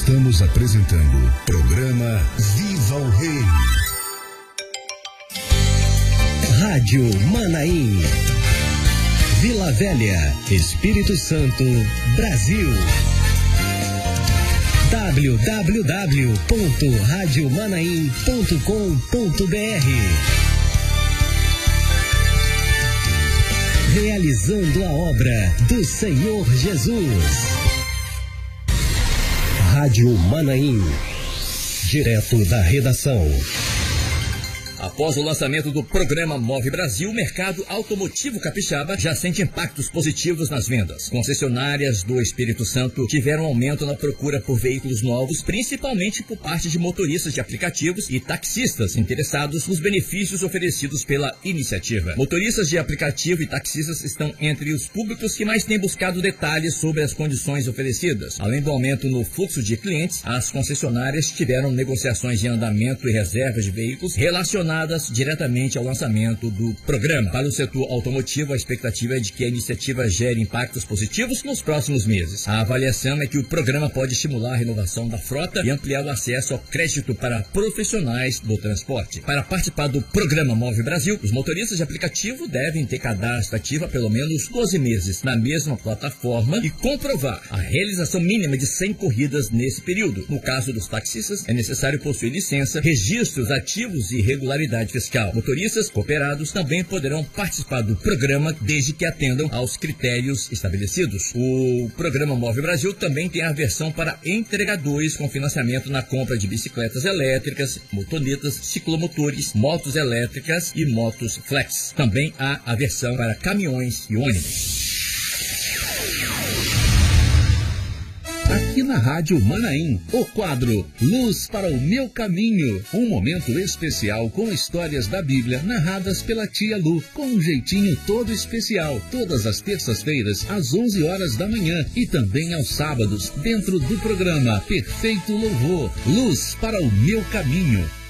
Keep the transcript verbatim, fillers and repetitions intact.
Estamos apresentando programa Viva o Rei. Rádio Manaim. Vila Velha, Espírito Santo, Brasil. w w w ponto rádio manaim ponto com ponto b r. Realizando a obra do Senhor Jesus. Rádio Manaim, direto da redação. Após o lançamento do programa Move Brasil, o mercado automotivo capixaba já sente impactos positivos nas vendas. Concessionárias do Espírito Santo tiveram aumento na procura por veículos novos, principalmente por parte de motoristas de aplicativos e taxistas interessados nos benefícios oferecidos pela iniciativa. Motoristas de aplicativo e taxistas estão entre os públicos que mais têm buscado detalhes sobre as condições oferecidas. Além do aumento no fluxo de clientes, as concessionárias tiveram negociações de andamento e reservas de veículos relacionadas diretamente ao lançamento do programa. Para o setor automotivo, a expectativa é de que a iniciativa gere impactos positivos nos próximos meses. A avaliação é que o programa pode estimular a renovação da frota e ampliar o acesso ao crédito para profissionais do transporte. Para participar do programa Move Brasil, os motoristas de aplicativo devem ter cadastro ativo há pelo menos doze meses na mesma plataforma e comprovar a realização mínima de cem corridas nesse período. No caso dos taxistas, é necessário possuir licença, registros ativos e regularidade fiscal. Motoristas cooperados também poderão participar do programa desde que atendam aos critérios estabelecidos. O programa Move Brasil também tem a versão para entregadores com financiamento na compra de bicicletas elétricas, motonetas, ciclomotores, motos elétricas e motos flex. Também há a versão para caminhões e ônibus. Aqui na Rádio Manaim, o quadro Luz para o Meu Caminho. Um momento especial com histórias da Bíblia narradas pela tia Lu, com um jeitinho todo especial. Todas as terças-feiras, às onze horas da manhã e também aos sábados, dentro do programa Perfeito Louvor. Luz para o Meu Caminho.